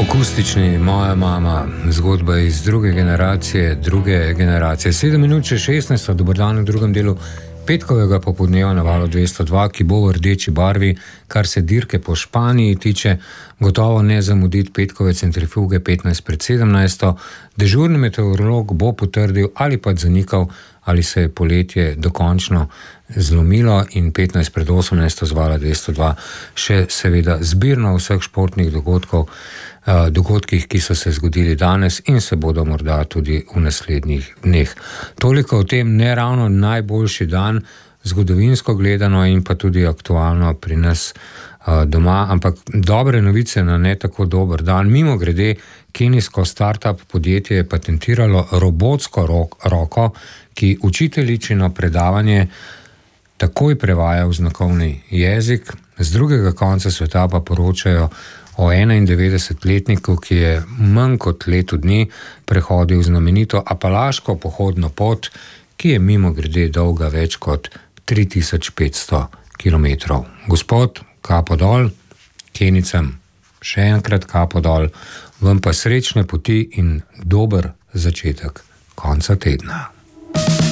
Akustični, moja mama, zgodba iz druge generacije. 7 minut še 16, dober dan v drugem delu petkovega popoldneva na Valu 202, ki bo v rdeči barvi, kar se dirke po Španiji tiče. Gotovo ne zamuditi petkove centrifuge 15:17. Dežurni meteorolog bo potrdil ali pa zanikal, ali se je poletje dokončno zlomilo, in 15:18 z Vala 202 še seveda zbirno vseh športnih dogodkih, ki so se zgodili danes in se bodo morda tudi v naslednjih dneh. Toliko o tem, ne ravno najboljši dan, zgodovinsko gledano in pa tudi aktualno pri nas doma, ampak dobre novice na ne tako dober dan. Mimo grede, kenijsko startup podjetje je patentiralo robotsko roko, ki učiteljičino predavanje takoj prevaja v znakovni jezik. Z drugega konca sveta pa poročajo o 91-letniku, ki je manj kot leto dni prehodil znamenito apalaško pohodno pot, ki je mimo grede dolga več kot 3500 km. Gospod, kapo dol, Kenijcem še enkrat kapo dol, vam pa srečne poti in dober začetek konca tedna.